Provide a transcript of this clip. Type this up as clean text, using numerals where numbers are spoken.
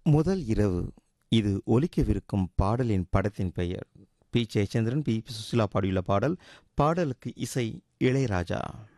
முதல் இரவு. இது ஒலிக்கவிருக்கும் பாடலின் படத்தின் பெயர். பி ஜெயச்சந்திரன், பி சுசிலா பாடியுள்ள பாடல். பாடலுக்கு இசை இளையராஜா.